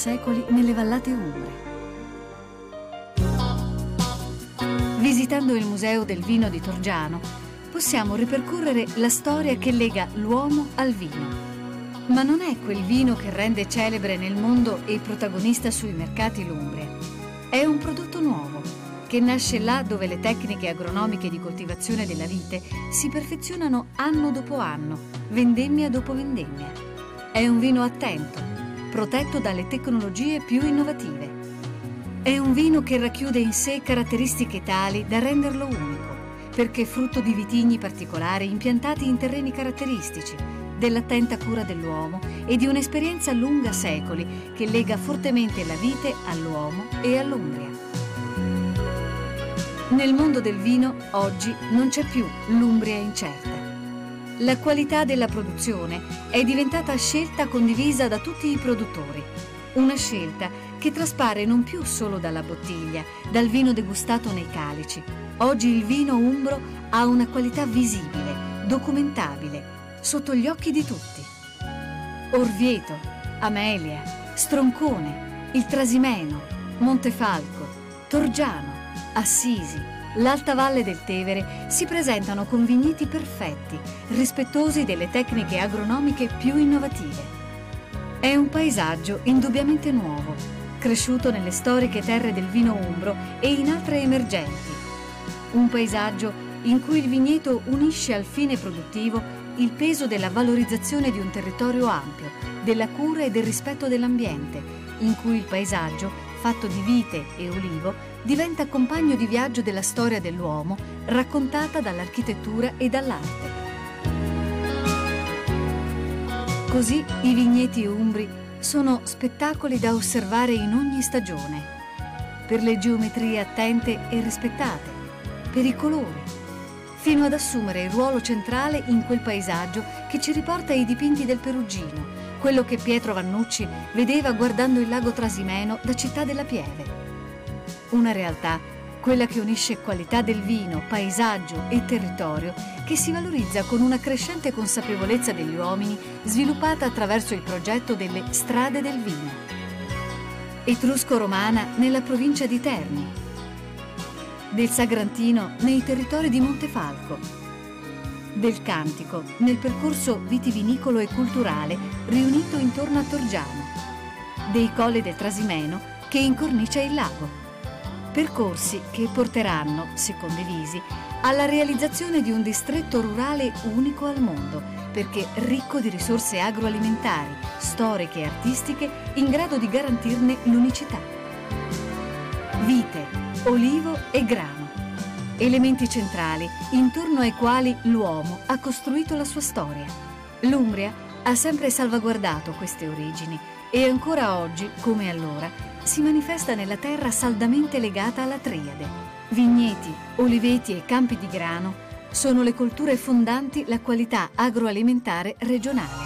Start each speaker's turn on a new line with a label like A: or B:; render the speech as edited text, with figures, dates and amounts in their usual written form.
A: secoli nelle vallate umbre. Visitando il Museo del Vino di Torgiano, possiamo ripercorrere la storia che lega l'uomo al vino. Ma non è quel vino che rende celebre nel mondo e protagonista sui mercati l'Umbria. È un prodotto nuovo, che nasce là dove le tecniche agronomiche di coltivazione della vite si perfezionano anno dopo anno, vendemmia dopo vendemmia. È un vino attento, protetto dalle tecnologie più innovative. È un vino che racchiude in sé caratteristiche tali da renderlo unico, perché è frutto di vitigni particolari impiantati in terreni caratteristici, dell'attenta cura dell'uomo e di un'esperienza lunga secoli che lega fortemente la vite all'uomo e all'Umbria. Nel mondo del vino oggi non c'è più l'Umbria incerta. La qualità della produzione è diventata scelta condivisa da tutti i produttori. Una scelta che traspare non più solo dalla bottiglia, dal vino degustato nei calici. Oggi il vino umbro ha una qualità visibile, documentabile, sotto gli occhi di tutti. Orvieto, Amelia, Stroncone, il Trasimeno, Montefalco, Torgiano, Assisi, l'Alta Valle del Tevere si presentano con vigneti perfetti, rispettosi delle tecniche agronomiche più innovative. È un paesaggio indubbiamente nuovo, cresciuto nelle storiche terre del vino umbro e in altre emergenti. Un paesaggio in cui il vigneto unisce al fine produttivo il peso della valorizzazione di un territorio ampio, della cura e del rispetto dell'ambiente, in cui il paesaggio, fatto di vite e olivo, diventa compagno di viaggio della storia dell'uomo, raccontata dall'architettura e dall'arte. Così i vigneti umbri sono spettacoli da osservare in ogni stagione, per le geometrie attente e rispettate, per i colori, fino ad assumere il ruolo centrale in quel paesaggio che ci riporta ai dipinti del Perugino, quello che Pietro Vannucci vedeva guardando il lago Trasimeno da Città della Pieve. Una realtà, quella che unisce qualità del vino, paesaggio e territorio, che si valorizza con una crescente consapevolezza degli uomini sviluppata attraverso il progetto delle Strade del Vino. Etrusco-romana nella provincia di Terni, del Sagrantino nei territori di Montefalco, del Cantico nel percorso vitivinicolo e culturale riunito intorno a Torgiano, dei Colli del Trasimeno che incornicia il lago. Percorsi che porteranno, se condivisi, alla realizzazione di un distretto rurale unico al mondo, perché ricco di risorse agroalimentari, storiche e artistiche in grado di garantirne l'unicità. Vite, olivo e grano, elementi centrali intorno ai quali l'uomo ha costruito la sua storia. L'Umbria ha sempre salvaguardato queste origini e ancora oggi, come allora, si manifesta nella terra saldamente legata alla triade. Vigneti, oliveti e campi di grano sono le colture fondanti la qualità agroalimentare regionale.